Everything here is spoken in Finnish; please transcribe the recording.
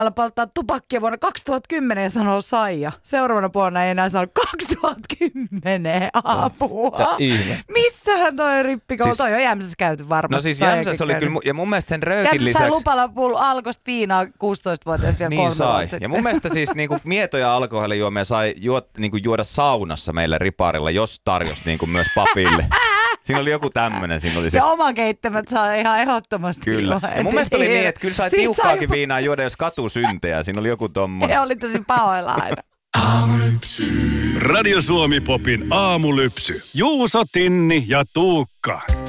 polttaa tupakkia vuonna 2010 ja sanoo Saija. Seuraavana vuonna ei enää saanut 2010 apua. Missähän toi rippikoulu? Toi on Jämsässä käyty varmasti. No siis Jämsässä oli kyllä, ja mun mielestä sen röökin Jämsässä lisäksi... sai lupalla alkosta viinaa 16-vuotias vielä niin 3 sai. vuotta sitten. Ja mun mielestä siis niinku mietoja alkoholijuomia sai niinku juoda saunassa meillä riparilla, jos tarjosi niinku myös papille. Siinä oli joku tämmönen. Siinä oli se... Ja oman keittämät saa ihan ehdottomasti. Kyllä. Ja mun mielestä oli niin, että kyllä sai tiukkaakin viinaa juoda, jos katusyntejä. Siinä oli joku tommonen. Ja oli tosi pahoilla aina. Radio Suomi Popin aamulypsy. Juuso, Tinni ja Tuukka.